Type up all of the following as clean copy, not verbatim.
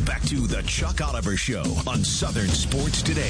back to the Chuck Oliver Show on Southern Sports Today.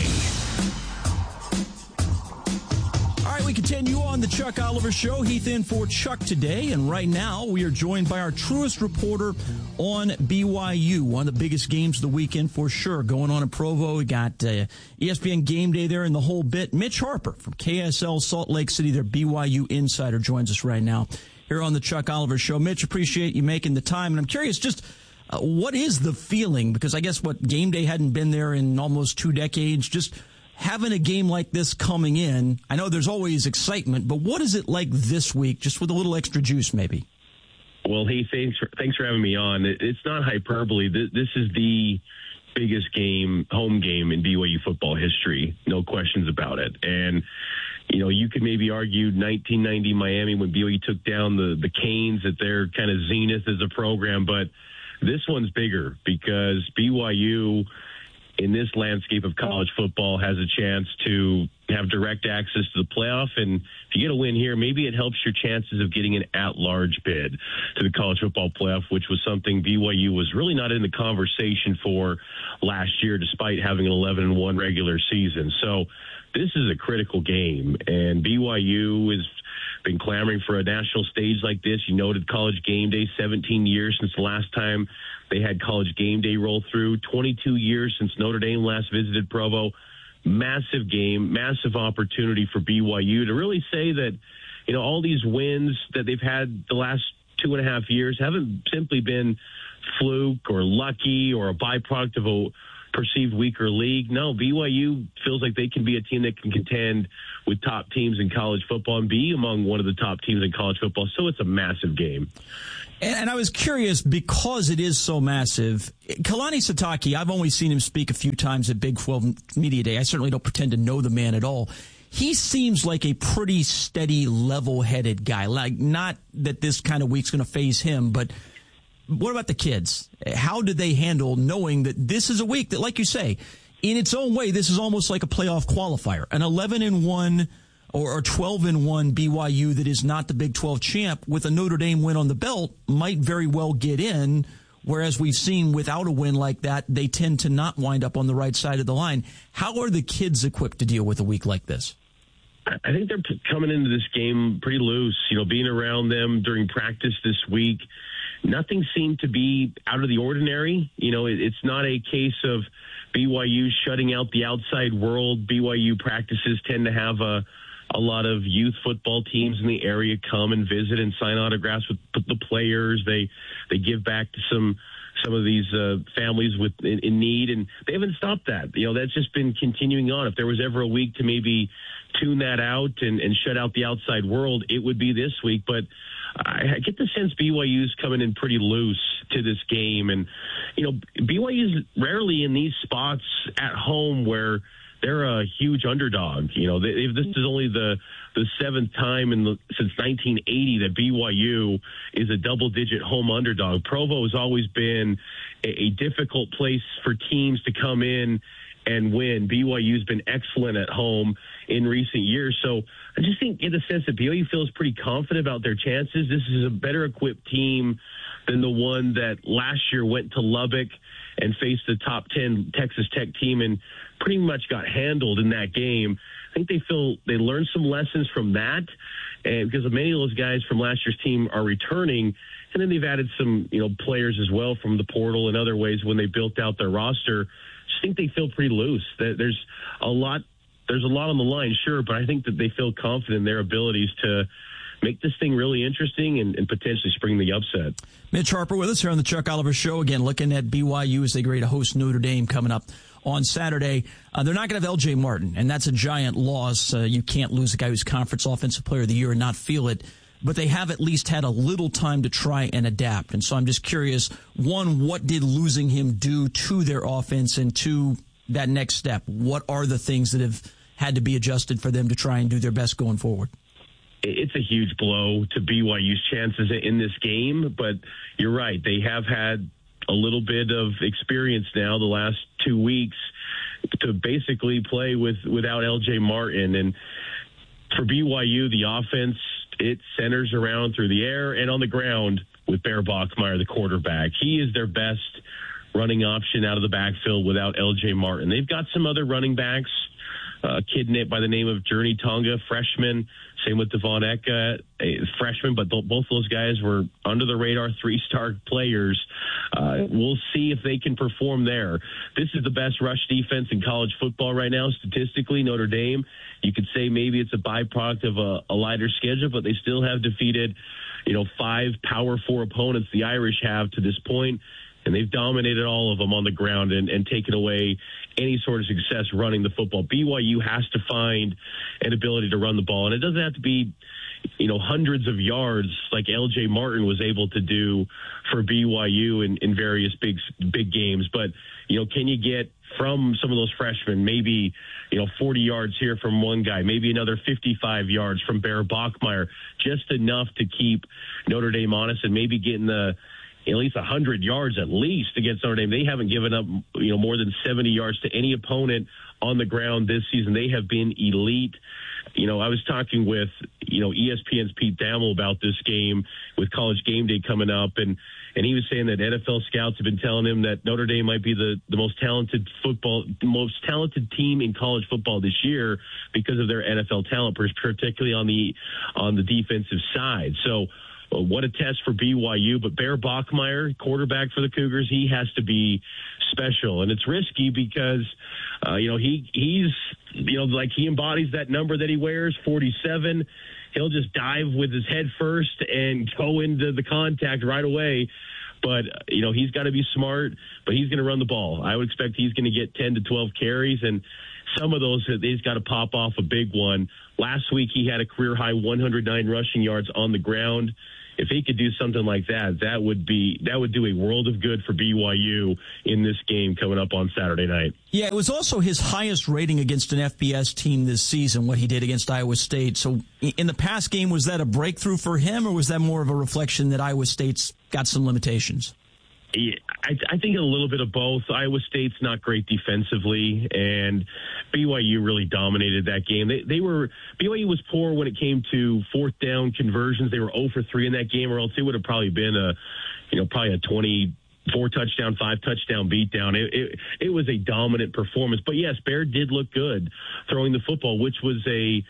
All right, we continue on the Chuck Oliver Show. Heath in for Chuck today, and right now we are joined by our truest reporter on BYU, one of the biggest games of the weekend for sure. Going on in Provo, we got ESPN Game Day there and the whole bit. Mitch Harper from KSL Salt Lake City, their BYU insider, joins us right now here on the Chuck Oliver Show. Mitch, appreciate you making the time, and I'm curious just what is the feeling? Because I guess Game Day hadn't been there in almost 2 decades. Just having a game like this coming in, I know there's always excitement, but what is it like this week, just with a little extra juice maybe? Well, hey, thanks for having me on. It's not hyperbole. This is the biggest home game in BYU football history, no questions about it. And, you know, you could maybe argue 1990 Miami when BYU took down the Canes at their kind of zenith as a program, but this one's bigger because BYU, in this landscape of college football, has a chance to have direct access to the playoff. And if you get a win here, maybe it helps your chances of getting an at-large bid to the college football playoff, which was something BYU was really not in the conversation for last year, despite having an 11-1 regular season. So this is a critical game, and BYU has been clamoring for a national stage like this. You noted College Game Day, 17 years since the last time they had College Game Day roll through, 22 years since Notre Dame last visited Provo. Massive game, massive opportunity for BYU to really say that, you know, all these wins that they've had the last 2.5 years haven't simply been fluke or lucky or a byproduct of a perceived weaker league. No, BYU feels like they can be a team that can contend with top teams in college football and be among one of the top teams in college football. So it's a massive game. And I was curious, because it is so massive, Kalani Sitake, I've only seen him speak a few times at Big 12 Media Day. I certainly don't pretend to know the man at all. He seems like a pretty steady, level-headed guy. Like, not that this kind of week's going to phase him, but what about the kids? How do they handle knowing that this is a week that, like you say, in its own way, this is almost like a playoff qualifier, an 11-1 or 12-1 BYU that is not the Big 12 champ with a Notre Dame win on the belt might very well get in, whereas we've seen without a win like that, they tend to not wind up on the right side of the line. How are the kids equipped to deal with a week like this? I think they're coming into this game pretty loose. You know, being around them during practice this week, nothing seemed to be out of the ordinary. You know, it's not a case of BYU shutting out the outside world. BYU practices tend to have a lot of youth football teams in the area come and visit and sign autographs with the players. They give back to some of these families in need, and they haven't stopped that. You know, that's just been continuing on. If there was ever a week to maybe tune that out and shut out the outside world, it would be this week. But I get the sense BYU's coming in pretty loose to this game. And, you know, BYU's rarely in these spots at home where they're a huge underdog. You know, this is only the seventh time since 1980 that BYU is a double-digit home underdog. Provo has always been a difficult place for teams to come in and win. BYU's been excellent at home in recent years. So I just think, in the sense that BYU feels pretty confident about their chances. This is a better equipped team than the one that last year went to Lubbock and faced the top 10 Texas Tech team and pretty much got handled in that game. I think they feel they learned some lessons from that, and because many of those guys from last year's team are returning, and then they've added some, you know, players as well from the portal and other ways when they built out their roster. I just think they feel pretty loose. There's a lot on the line, sure, but I think that they feel confident in their abilities to make this thing really interesting and potentially spring the upset. Mitch Harper with us here on the Chuck Oliver Show. Again, looking at BYU as they get ready to host Notre Dame coming up on Saturday. They're not going to have L.J. Martin, and that's a giant loss. You can't lose a guy who's Conference Offensive Player of the Year and not feel it. But they have at least had a little time to try and adapt. And so I'm just curious, one, what did losing him do to their offense, and two, that next step? What are the things that have had to be adjusted for them to try and do their best going forward? It's a huge blow to BYU's chances in this game, but you're right. They have had a little bit of experience now the last 2 weeks to basically play without L.J. Martin. And for BYU, the offense, it centers around through the air and on the ground with Bear Bachmeier, the quarterback. He is their best running option out of the backfield without L.J. Martin. They've got some other running backs, a kid by the name of Journey Tonga, freshman. Same with Devon Eka, a freshman, but both those guys were under the radar 3-star players. We'll see if they can perform there. This is the best rush defense in college football right now, statistically, Notre Dame. You could say maybe it's a byproduct of a lighter schedule, but they still have defeated, 5 Power 4 opponents the Irish have to this point, and they've dominated all of them on the ground and taken away any sort of success running the football. BYU has to find an ability to run the ball, and it doesn't have to be, hundreds of yards like L.J. Martin was able to do for BYU in various big games. But, can you get from some of those freshmen, maybe, 40 yards here from one guy, maybe another 55 yards from Bear Bachmeier, just enough to keep Notre Dame honest and maybe getting at least 100 yards at least against Notre Dame. They haven't given up, more than 70 yards to any opponent on the ground this season. They have been elite. I was talking with, ESPN's Pete Thamel about this game with College Game Day coming up, and he was saying that NFL scouts have been telling him that Notre Dame might be the most talented team in college football this year because of their NFL talent, particularly on the defensive side. So, what a test for BYU. But Bear Bachmeier, quarterback for the Cougars, he has to be special. And it's risky because, he's he embodies that number that he wears, 47. He'll just dive with his head first and go into the contact right away. But, he's got to be smart, but he's going to run the ball. I would expect he's going to get 10 to 12 carries, and some of those, he's got to pop off a big one. Last week, he had a career-high 109 rushing yards on the ground. If he could do something like that would do a world of good for BYU in this game coming up on Saturday night. Yeah, it was also his highest rating against an FBS team this season, what he did against Iowa State. So in the past game, was that a breakthrough for him, or was that more of a reflection that Iowa State's got some limitations? Yeah, I think a little bit of both. Iowa State's not great defensively, and BYU really dominated that game. BYU was poor when it came to fourth down conversions. They were 0 for 3 in that game, or else it would have probably been a 24 touchdown, 5 touchdown beatdown. It was a dominant performance. But yes, Bear did look good throwing the football, which was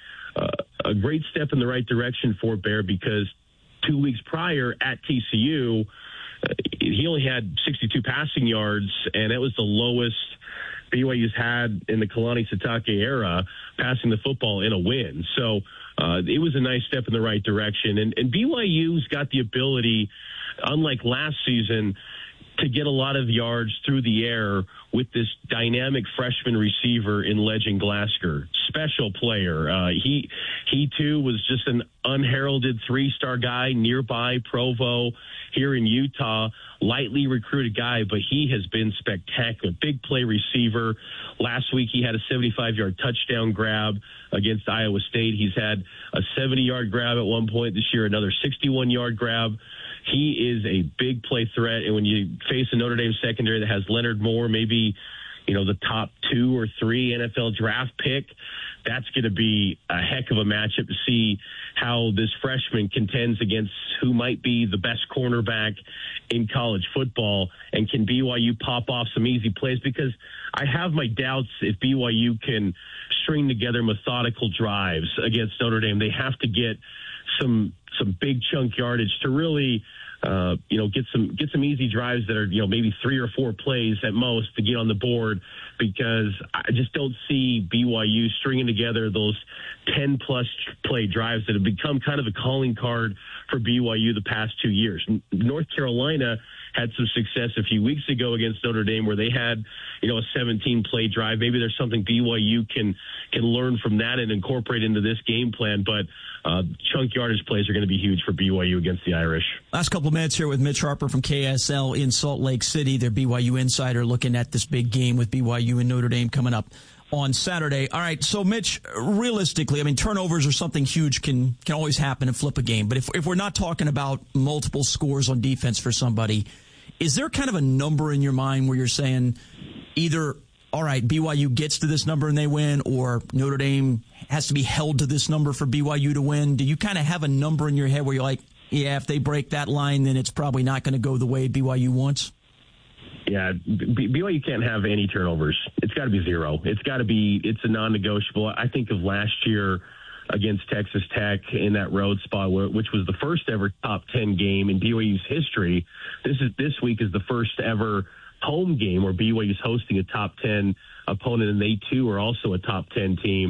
a great step in the right direction for Bear, because 2 weeks prior at TCU, he only had 62 passing yards, and that was the lowest BYU's had in the Kalani Sitake era, passing the football in a win. So it was a nice step in the right direction. And BYU's got the ability, unlike last season, to get a lot of yards through the air with this dynamic freshman receiver in Legend Glasgow. Special player. He too was just an unheralded 3-star guy nearby Provo here in Utah. Lightly recruited guy, but he has been spectacular. Big play receiver. Last week he had a 75-yard touchdown grab against Iowa State. He's had a 70-yard grab at one point this year, another 61-yard grab. He is a big play threat, and when you face a Notre Dame secondary that has Leonard Moore, maybe the top 2 or 3 NFL draft pick, that's going to be a heck of a matchup to see how this freshman contends against who might be the best cornerback in college football, and can BYU pop off some easy plays, because I have my doubts if BYU can string together methodical drives against Notre Dame. They have to get some big chunk yardage to really get some easy drives that are maybe 3 or 4 plays at most to get on the board, because I just don't see BYU stringing together those 10 plus play drives that have become kind of a calling card for BYU the past 2 years. North Carolina had some success a few weeks ago against Notre Dame where they had a 17 play drive. Maybe there's something BYU can learn from that and incorporate into this game plan, but chunk yardage plays are going to be huge for BYU against the Irish. Last couple of minutes here with Mitch Harper from KSL in Salt Lake City, their BYU insider, looking at this big game with BYU and Notre Dame coming up on Saturday. All right, so Mitch, realistically, turnovers are something huge, can always happen and flip a game. But if we're not talking about multiple scores on defense for somebody, is there kind of a number in your mind where you're saying either, all right, BYU gets to this number and they win, or Notre Dame has to be held to this number for BYU to win? Do you kind of have a number in your head where you're like, yeah, if they break that line, then it's probably not going to go the way BYU wants? Yeah, BYU can't have any turnovers. It's got to be 0. It's a non-negotiable. I think of last year against Texas Tech in that road spot, which was the first ever top 10 game in BYU's history. This week is the first ever home game where BYU is hosting a top 10 opponent, and they too are also a top 10 team.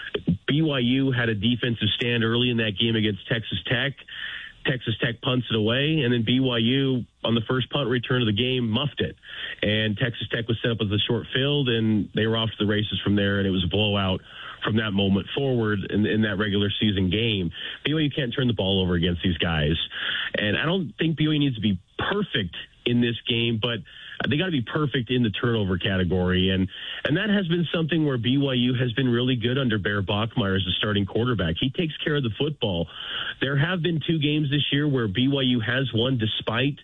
BYU had a defensive stand early in that game against Texas Tech. Texas Tech punts it away, and then BYU on the first punt return of the game muffed it. And Texas Tech was set up as a short field, and they were off to the races from there, and it was a blowout from that moment forward in that regular season game. BYU can't turn the ball over against these guys. And I don't think BYU needs to be perfect in this game, but they got to be perfect in the turnover category. And that has been something where BYU has been really good under Bear Bachmeier as the starting quarterback. He takes care of the football. There have been 2 games this year where BYU has won despite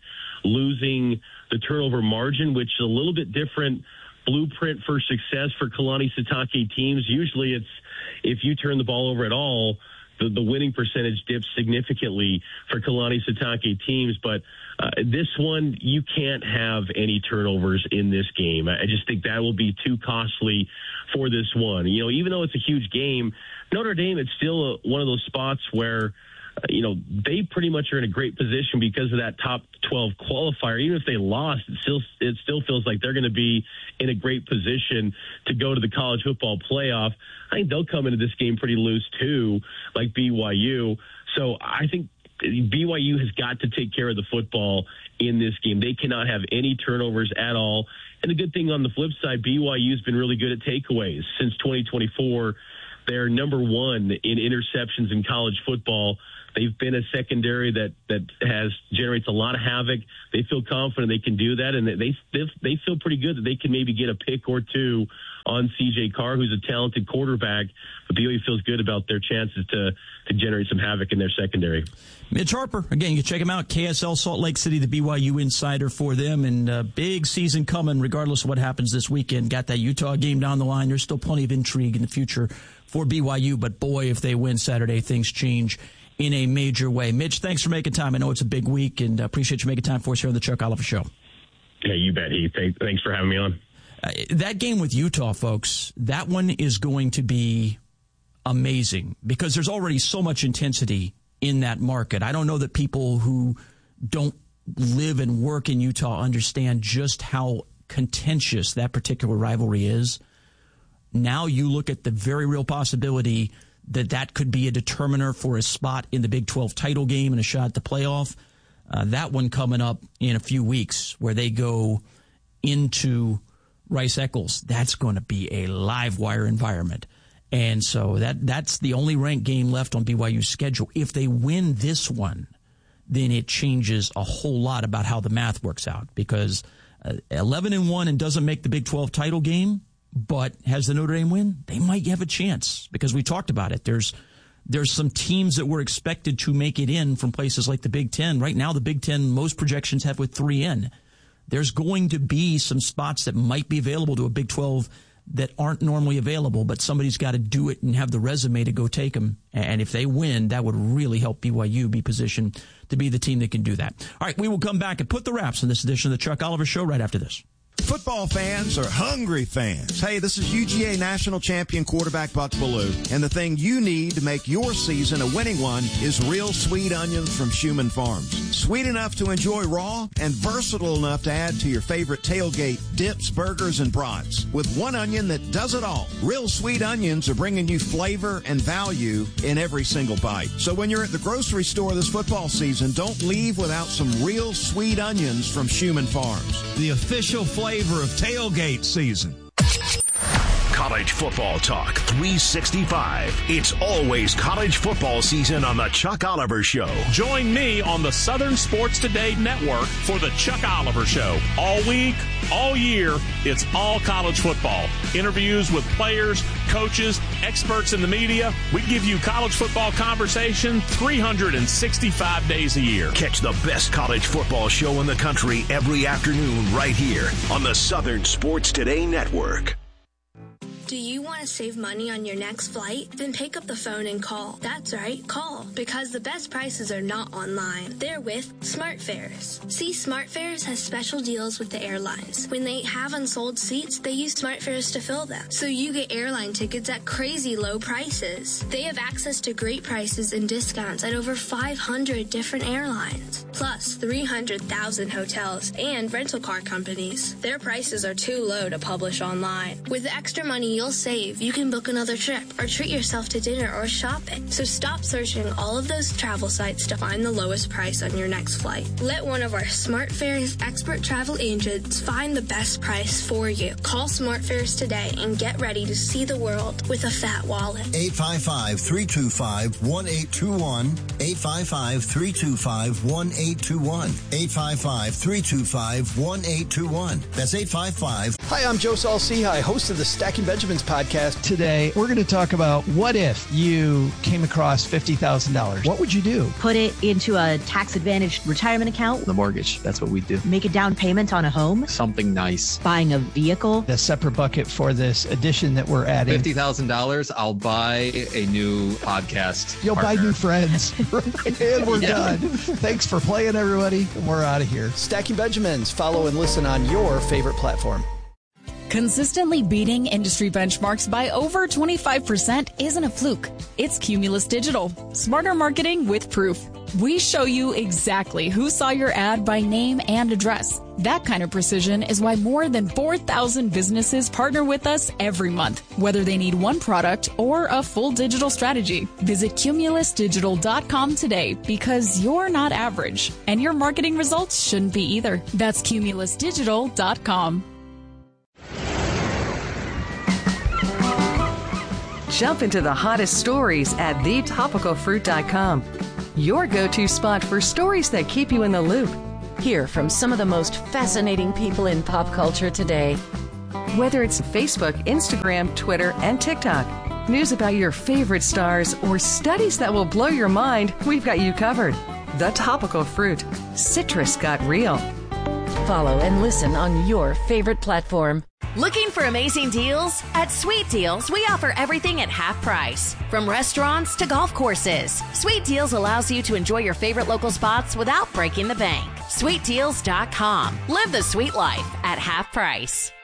losing the turnover margin, which is a little bit different blueprint for success for Kalani Sitake teams. Usually it's if you turn the ball over at all, the winning percentage dips significantly for Kalani Sitake teams. But this one, you can't have any turnovers in this game. I just think that will be too costly for this one. You know, even though it's a huge game, Notre Dame, it's still one of those spots where, they pretty much are in a great position because of that top 12 qualifier. Even if they lost, it still feels like they're going to be in a great position to go to the college football playoff. I think they'll come into this game pretty loose too, like BYU. So I think BYU has got to take care of the football in this game. They cannot have any turnovers at all. And the good thing on the flip side, BYU has been really good at takeaways. Since 2024, they're number 1 in interceptions in college football. They've been a secondary that generates a lot of havoc. They feel confident they can do that, and they feel pretty good that they can maybe get a pick or 2 on CJ Carr, who's a talented quarterback. But BYU feels good about their chances to generate some havoc in their secondary. Mitch Harper, again, you can check him out. KSL Salt Lake City, the BYU insider for them, and big season coming regardless of what happens this weekend. Got that Utah game down the line. There's still plenty of intrigue in the future for BYU, but boy, if they win Saturday, things change in a major way. Mitch, thanks for making time. I know it's a big week, and appreciate you making time for us here on the Chuck Oliver Show. Yeah, you bet, Heath. Thanks for having me on. That game with Utah, folks, that one is going to be amazing because there's already so much intensity in that market. I don't know that people who don't live and work in Utah understand just how contentious that particular rivalry is. Now you look at the very real possibility that could be a determiner for a spot in the Big 12 title game and a shot at the playoff. That one coming up in a few weeks where they go into Rice-Eccles. That's going to be a live wire environment. And so that's the only ranked game left on BYU's schedule. If they win this one, then it changes a whole lot about how the math works out because 11-1 and doesn't make the Big 12 title game, but has the Notre Dame win, they might have a chance because we talked about it. There's some teams that were expected to make it in from places like the Big Ten. Right now, the Big Ten, most projections have with 3 in. There's going to be some spots that might be available to a Big 12 that aren't normally available, but somebody's got to do it and have the resume to go take them. And if they win, that would really help BYU be positioned to be the team that can do that. All right, we will come back and put the wraps on this edition of the Chuck Oliver Show right after this. Football fans are hungry fans. Hey, this is UGA national champion quarterback Buck Bellew, and the thing you need to make your season a winning one is real sweet onions from Schumann Farms. Sweet enough to enjoy raw and versatile enough to add to your favorite tailgate dips, burgers, and brats. With one onion that does it all. Real sweet onions are bringing you flavor and value in every single bite. So when you're at the grocery store this football season, don't leave without some real sweet onions from Schumann Farms. The official flavor of tailgate season. College football talk 365. It's always college football season on the Chuck Oliver Show. Join me on the Southern Sports Today Network for the Chuck Oliver Show. All week, all year, it's all college football. Interviews with players, coaches, experts in the media. We give you college football conversation 365 days a year. Catch the best college football show in the country every afternoon right here on the Southern Sports Today Network. Do you want to save money on your next flight? Then pick up the phone and call. That's right, call. Because the best prices are not online. They're with SmartFares. See, SmartFares has special deals with the airlines. When they have unsold seats, they use SmartFares to fill them. So you get airline tickets at crazy low prices. They have access to great prices and discounts at over 500 different airlines. Plus 300,000 hotels and rental car companies. Their prices are too low to publish online. With the extra money you'll save, you can book another trip or treat yourself to dinner or shopping. So stop searching all of those travel sites to find the lowest price on your next flight. Let one of our SmartFares expert travel agents find the best price for you. Call SmartFares today and get ready to see the world with a fat wallet. 855-325-1821. 855-325-1821. 855-325-1821. That's 855. Hi, I'm Joe Saul-Sehy, host of the Stacking Benjamins podcast. Today, we're going to talk about what if you came across $50,000. What would you do? Put it into a tax-advantaged retirement account. The mortgage, that's what we do. Make a down payment on a home. Something nice. Buying a vehicle. A separate bucket for this addition that we're adding. $50,000, I'll buy a new podcast. You'll partner. buy new friends. And we're done. Thanks for playing, everybody. We're out of here. Stacking Benjamins. Follow and listen on your favorite platform. Consistently beating industry benchmarks by over 25% isn't a fluke. It's Cumulus Digital. Smarter marketing with proof. We show you exactly who saw your ad by name and address. That kind of precision is why more than 4,000 businesses partner with us every month, whether they need one product or a full digital strategy. Visit cumulusdigital.com today because you're not average, and your marketing results shouldn't be either. That's cumulusdigital.com. Jump into the hottest stories at thetopicalfruit.com. Your go-to spot for stories that keep you in the loop. Hear from some of the most fascinating people in pop culture today. Whether it's Facebook, Instagram, Twitter, and TikTok, news about your favorite stars, or studies that will blow your mind, we've got you covered. The Topical Fruit. Citrus got real. Follow and listen on your favorite platform. Looking for amazing deals? At Sweet Deals, we offer everything at half price. From restaurants to golf courses, Sweet Deals allows you to enjoy your favorite local spots without breaking the bank. SweetDeals.com. Live the sweet life at half price.